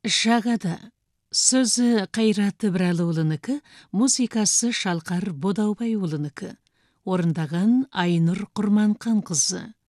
Жағада. Сөзі Қайрат Ибралыұлынікі, музыкасы Шалқар Бодаубайұлынікі. Орындаған Айнұр Құрманқан қызы.